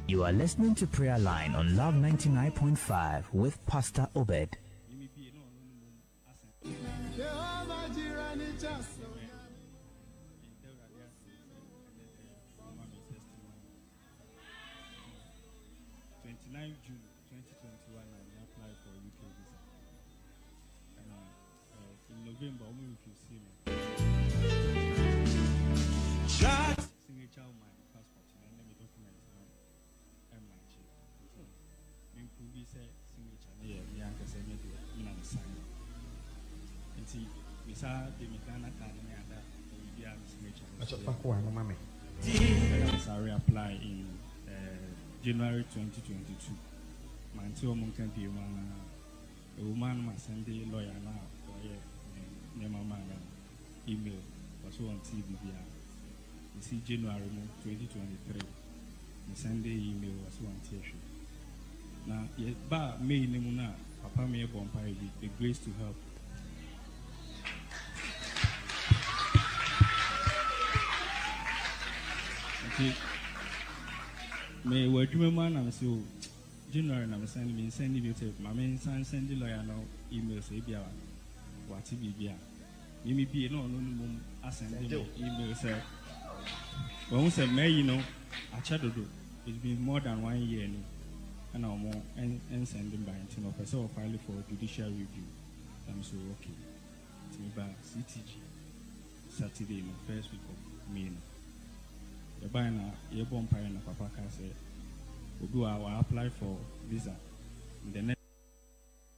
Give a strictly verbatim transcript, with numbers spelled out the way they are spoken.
You are listening to Prayer Line on Love ninety-nine point five with Pastor Obed. twenty-ninth of June twenty twenty-one, I applied for U K visa. And uh, uh, in November, I'm going to see me. Signature on my passport and then my documents and my check. You could be said signature. Yeah, yeah, I can say maybe you know the sign. And see, we saw the mechanic card and that we have signature. That's a fuck one, mommy. I reapply in uh, January twenty twenty-two. My until mom can be one. A woman must send the lawyer now for a name email was on T V. You see, January twenty twenty-three, the Sunday email was one teacher. Now, yet, but May Nemuna, Papa may bomb the grace to help. Okay. May we do man, I'm so January, I'm sending me sending you tape. My main son send the lawyer now email say, Bia, what it be. You may be no, no, no, I send the email say. When we say May, you know, I chat to do. It's been more than one year, and I'm more and sending by until of so finally for judicial review. I'm so okay. It's me by C T G Saturday, the first week of May. The buyer, your bomb pie and Papa can say, we'll go. I will apply for visa. The next